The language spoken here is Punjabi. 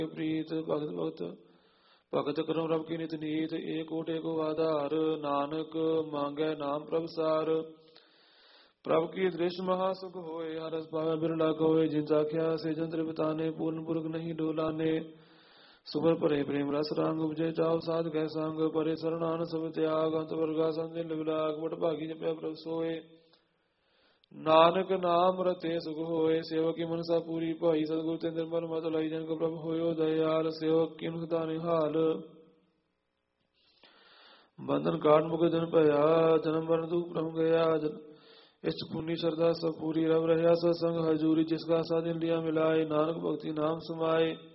ਪ੍ਰੀਤ ਭਗਤ ਭਗਤ ਭਗਤ ਕਰਮ ਰਬ ਕੀ ਨਿਤ ਨੀਤ। ਏਕ ਓਟ ਏਕੋ ਆਧਾਰ ਨਾਨਕ ਮੰਗੈ ਨਾਮ ਪ੍ਰਭ ਸਾਰ। ਪ੍ਰਭ ਕੀ ਦ੍ਰਿਸ਼ ਮਹਾ ਸੁਖ ਹੋਏ ਹਰ ਰਸ ਪਾਵੈ ਬਿਰਲਾ ਕੋਇ। ਜਿਨ ਸਾਖਿਆ ਸੇ ਜੰਤਰ ਬਿਤਾਨੇ ਪੂਰਨ ਪੁਰਖ ਨਹੀਂ ਡੋਲਾਨੇ। ਸੁਭਰ ਭਰੇ ਪ੍ਰੇਮ ਰਸ ਰੰਗ ਉਪਜੇ ਚਾਉ ਸਾਧ ਕੈ ਸੰਗ। ਪਰੇ ਸਰਣਾਨ ਸਭ ਤਿਆਗ ਅੰਤ ਵਰਗਾ ਸੰਜੇ ਲਿਵਲਾਗ। ਬਟ ਭਾਗੀ ਜਪਿਆ ਪ੍ਰਭ ਸੋਏ ਨਾਨਕ ਨਾਮ ਰਤੇ ਸੁਖ ਹੋਏ। ਸੇਵਕ ਕੀ ਮਨਸਾ ਪੂਰੀ ਭਾਈ ਸਤਿਗੁਰ ਤੇ ਨਿਰਮਲ ਮਤ ਲਈ। ਜਨ ਕੋ ਪ੍ਰਭ ਹੋਇਓ ਦਇਆਲ ਸੇਵਕ ਕੀ ਮੁਕਤਾ ਨਿਹਾਲ। ਬੰਧਨ ਕਾਟ ਮੁਕ ਜਨ ਭਇਆ ਜਨਮ ਮਰਨ ਦੁਖ ਭ੍ਰਮ ਗਿਆ। इष्ट पुण्य श्रद्धा सब पूरी रव रहा सत्संग हजूरी। जिसका साधन लिया मिलाए नानक भक्ति नाम समाये।